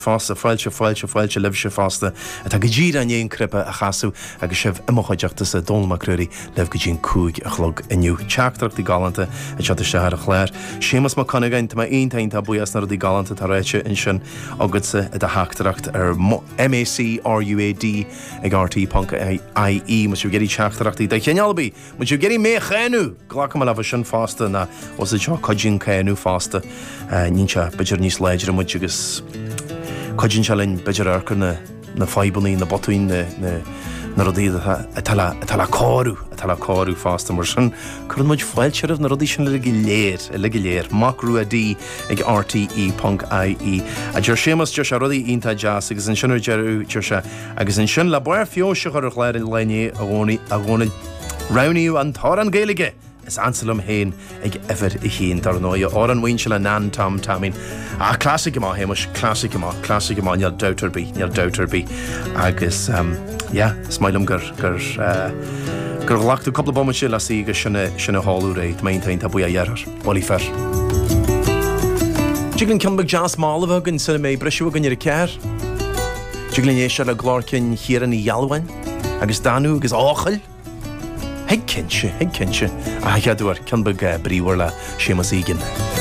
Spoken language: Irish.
fásta fáilte leh se fásta a tá go ddír an éon cripe a chaú agus sibh imimechaideachtas a dulmacruí leh go dtín cúig a chlog iniu teachtarachtaí galanta a teata se a chléir. Sémas má chunagáin tá aontainn tá buas na rudí galanta tá réite in sin agadsa a heachtarachta ar MACRUAD ag RT.ie mu géirí teachtarachtaí de chealbí mu géirí mé chéanú ghlacha le bh sin fásta na os seo codjin chéanú fásta nínse beidir níos léidir a muid agus Codjin Chalin beidir arcar na faibaní na botúin na rodí a tala cáú fásta mar sin chun muid foiilteirh na rodí sin le léir MACRUAD ag RTE.ie a dúir sémas dúir se rodí ionta jazz agus an sinar dearú dúir se agus an sin le buir fiosise chuir chléir in leine a gcóna raníú an tá an géige. Is Anselm Hain ag ever I hín dar nóia or an bhain se le nan tamín a clásic má héimeis clásic má neal douterbí agus smailm gur bhlachtú coppla bomma se lasí go sinna háú réit maintain tá bu a dhearar bolí fer. Tuiglann cimbag jazz málamh gan sinna mé breisiú gan ar a ceir. Tuiglann ééis se le glárcinn chiaran I Yalhain agus danú agus áchail. Heag cinse a headúir cimbag bríomhar le sémas ígin.